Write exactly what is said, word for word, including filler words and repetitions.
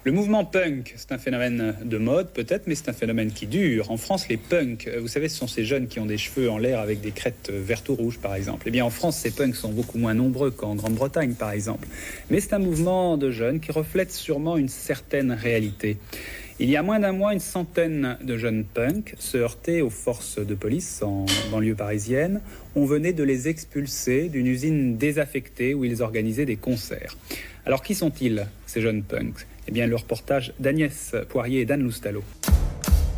Le mouvement punk, c'est un phénomène de mode peut-être, mais c'est un phénomène qui dure. En France, les punks, vous savez, ce sont ces jeunes qui ont des cheveux en l'air avec des crêtes vertes ou rouges, par exemple. Eh bien, en France, ces punks sont beaucoup moins nombreux qu'en Grande-Bretagne, par exemple. Mais c'est un mouvement de jeunes qui reflète sûrement une certaine réalité. Il y a moins d'un mois, une centaine de jeunes punks se heurtaient aux forces de police en banlieue parisienne. On venait de les expulser d'une usine désaffectée où ils organisaient des concerts. Alors, qui sont-ils, ces jeunes punks ? Eh bien, le reportage d'Agnès Poirier et d'Anne Loustalot.